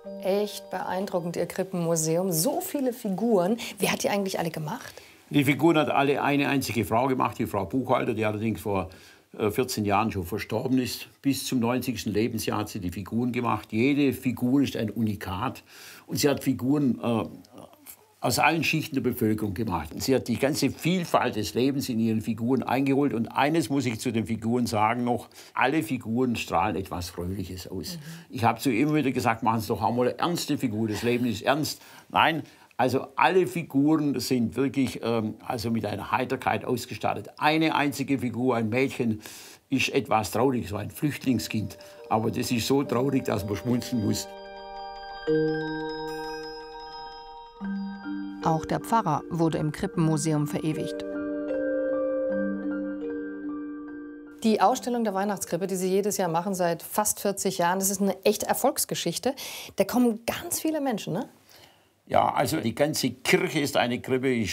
Echt beeindruckend, Ihr Krippenmuseum. So viele Figuren. Wer hat die eigentlich alle gemacht? Die Figuren hat alle eine einzige Frau gemacht, die Frau Buchhalter, die allerdings vor 14 Jahren schon verstorben ist. Bis zum 90. Lebensjahr hat sie die Figuren gemacht. Jede Figur ist ein Unikat. Und sie hat Figuren aus allen Schichten der Bevölkerung gemacht. Sie hat die ganze Vielfalt des Lebens in ihren Figuren eingeholt. Und eines muss ich zu den Figuren sagen noch, alle Figuren strahlen etwas Fröhliches aus. Ich habe zu ihr immer wieder gesagt, machen Sie doch auch mal eine ernste Figur, das Leben ist ernst. Nein, also alle Figuren sind wirklich also mit einer Heiterkeit ausgestattet. Eine einzige Figur, ein Mädchen, ist etwas traurig, so ein Flüchtlingskind. Aber das ist so traurig, dass man schmunzeln muss. Auch der Pfarrer wurde im Krippenmuseum verewigt. Die Ausstellung der Weihnachtskrippe, die Sie jedes Jahr machen, seit fast 40 Jahren, das ist eine echte Erfolgsgeschichte. Da kommen ganz viele Menschen, ne? Ja, also die ganze Kirche ist eine Krippe.